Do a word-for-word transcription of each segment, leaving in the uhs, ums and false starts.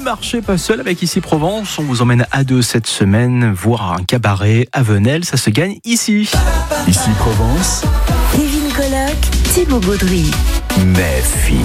marchez pas seul avec Ici Provence. On vous emmène à deux cette semaine voir un cabaret à Venelle. Ça se gagne ici. Ici Provence. Kevin Coloc, Thibaut Baudry. Mes filles.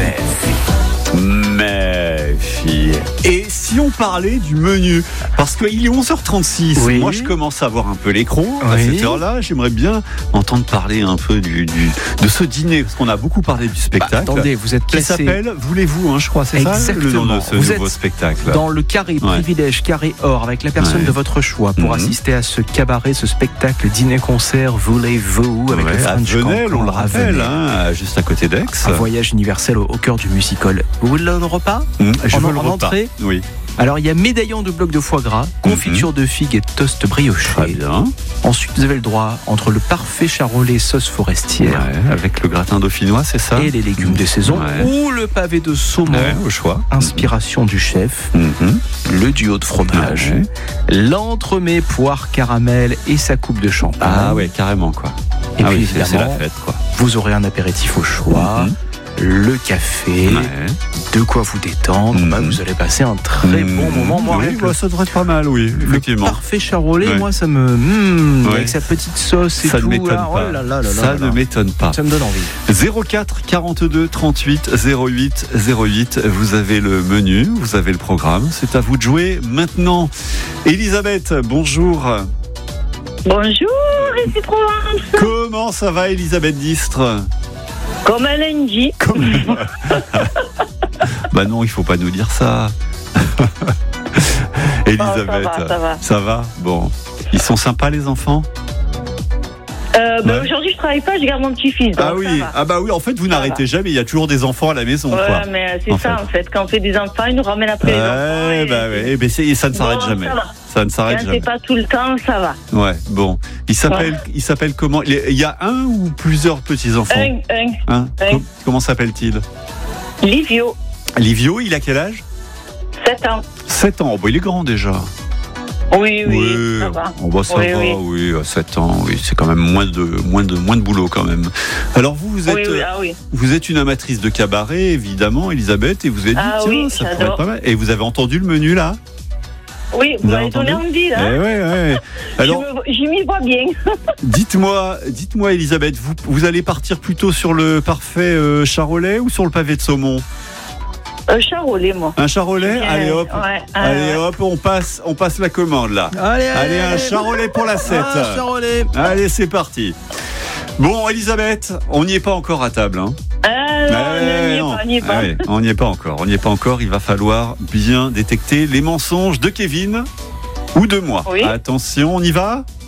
Mes filles. Et si on parlait du menu, parce qu'il est onze heures trente-six, oui. Moi je commence à avoir un peu l'écran à oui. cette heure-là. J'aimerais bien entendre parler un peu du, du, de ce dîner, parce qu'on a beaucoup parlé du spectacle. Bah, attendez, vous êtes qui placé... s'appelle Voulez-vous, hein, je crois, c'est Exactement. ça le nom de ce vous nouveau êtes spectacle. Dans le carré Ouais. privilège, carré or, avec la personne Ouais. de votre choix pour mmh. assister à ce cabaret, ce spectacle, dîner-concert, Voulez-vous, avec Ouais, le à French Venelle, Cancan, on le à rappelle, Venelle. hein, juste à côté d'Aix. Un voyage universel au, au cœur du musical. Vous voulez le repas? Mmh, je En- veux le en repas. entrée. Oui. Alors il y a médaillon de bloc de foie gras, confiture de figues et toast brioché. Très bien. Ensuite vous avez le droit entre le parfait charolais sauce forestière Ouais, avec le gratin dauphinois, c'est ça? et les légumes de saison, Ouais. ou le pavé de saumon, Ouais, au choix. inspiration du chef, Mhm. le duo de fromage, Ouais. l'entremets poire caramel et sa coupe de champagne. Ah ouais, carrément quoi. Et ah puis oui, c'est, c'est la évidemment, fête quoi. vous aurez un apéritif au choix, Mhm. le café, Ouais. de quoi vous détendre. Mhm. Bah, vous allez passer un très bon Mmh. moment. Moi, Oui, avec bah, le ça devrait être pas mal, oui, Le effectivement. parfait charolais, Ouais. moi ça me... Mmh, Ouais. avec sa petite sauce et Ça tout. ne m'étonne là, pas. oh là là là ça là ne là. m'étonne pas. Ça me donne envie. zéro quatre quarante-deux trente-huit zéro huit zéro huit, vous avez le menu, vous avez le programme, c'est à vous de jouer maintenant. Elisabeth, bonjour. Bonjour, ici Provence. Comment ça va, Elisabeth Distre? Comme un lundi. Comme- Bah non, il faut pas nous dire ça. Elisabeth, ça va, ça va. ça va. Bon, ils sont sympas les enfants? Euh, bah, Ouais. Aujourd'hui, je travaille pas, je garde mon petit-fils. Ah donc oui, ça va. ah bah oui. En fait, vous Ça n'arrêtez va. jamais. Il y a toujours des enfants à la maison, Ouais, quoi. mais c'est en ça fait. en fait. Quand on fait des enfants, ils nous ramènent après les enfants. Ouais, et- bah ouais. Eh ben, c'est- et ça ne s'arrête Bon, jamais. ça va. Ça ne s'arrête Quand jamais. c'est pas tout le temps, ça va. Ouais, bon. Il s'appelle, il s'appelle comment? Il y a un ou plusieurs petits enfants? Un, un. Hein un. Com- Comment s'appelle-t-il? Livio, Livio, il a quel âge? sept ans. sept ans. Bon, il est grand déjà. Oui, oui, ça va. Oh, bah, ça Oui, va, oui. oui, à sept ans, oui, c'est quand même moins de, moins de, moins de boulot quand même. Alors vous, vous êtes, Oui, oui, ah oui. vous êtes une amatrice de cabaret, évidemment, Elisabeth, et vous avez dit, Ah tiens, oui, ça pourrait j'adore. être pas mal. Et vous avez entendu le menu là? Oui, Vous vous avez m'avez donné entendu envie, Eh là. ouais, ouais. Alors, Je me- J'y m'y vois bien. dites-moi, dites-moi, Elisabeth, vous, vous allez partir plutôt sur le parfait euh, charolais ou sur le pavé de saumon? Euh, Charolais, moi. Un charolais? Bien, Allez hop, ouais, allez ouais. hop, on passe, on passe la commande là. Allez, Allez, un charolais pour la sept. Un charolais. Allez, c'est parti. Bon, Elisabeth, on n'y est pas encore à table. Hein. Ah non, Ouais, on n'y est non. pas, on n'y est pas. Ah ouais, on n'y est pas encore. On n'y est pas encore. Il va falloir bien détecter les mensonges de Kevin ou de moi. Oui. Attention, on y va?